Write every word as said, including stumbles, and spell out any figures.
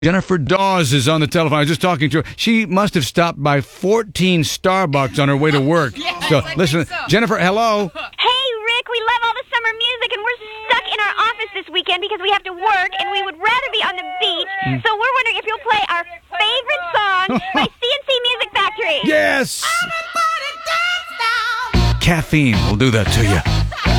Jennifer Dawes is on the telephone. I was just talking to her. She must have stopped by fourteen Starbucks on her way to work. Yes, so, I listen, think so. Jennifer, hello. Hey, Rick, we love all the summer music, and we're stuck in our office this weekend because we have to work, and we would rather be on the beach. Mm. So we're wondering if you'll play our favorite song by C N C Music Factory. Yes. Caffeine will do that to you.